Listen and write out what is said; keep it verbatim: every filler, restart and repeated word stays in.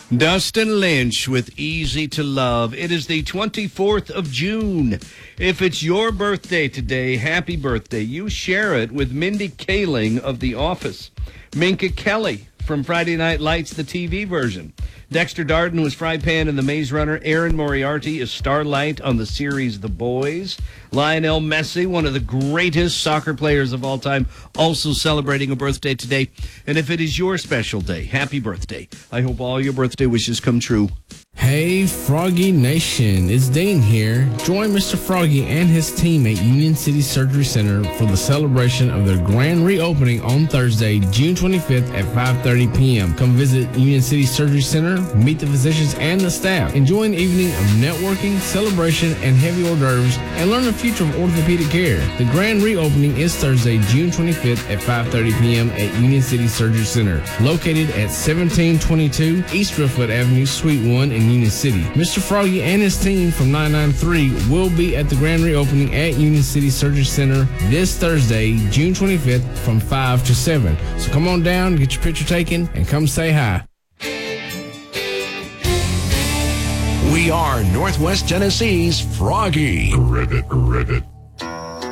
Dustin Lynch with Easy to Love. It is the twenty-fourth of June. If it's your birthday today, happy birthday. You share it with Mindy Kaling of The Office, Minka Kelly from Friday Night Lights, the T V version. Dexter Darden was Fry Pan in The Maze Runner. Erin Moriarty is Starlight on the series The Boys. Lionel Messi, one of the greatest soccer players of all time, also celebrating a birthday today. And if it is your special day, happy birthday. I hope all your birthday wishes come true. Hey, Froggy Nation, it's Dean here. Join Mister Froggy and his team at Union City Surgery Center for the celebration of their grand reopening on Thursday, June twenty-fifth at five thirty p.m. Come visit Union City Surgery Center, meet the physicians and the staff, enjoy an evening of networking, celebration, and heavy hors d'oeuvres, and learn the future of orthopedic care. The grand reopening is Thursday, June twenty-fifth at five thirty p.m. at Union City Surgery Center, located at seventeen twenty-two East Driftwood Avenue, Suite one in Union City. Mister Froggy and his team from nine nine three will be at the grand reopening at Union City Surgery Center this Thursday, June twenty-fifth from five to seven. So come on down, get your picture taken, and come say hi. We are Northwest Tennessee's Froggy. Ribbit, ribbit.